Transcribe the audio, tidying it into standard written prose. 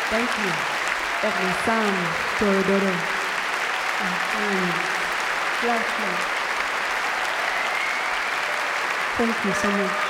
Thank you. Every Sam, Torodoro, and Flash. Thank you so much.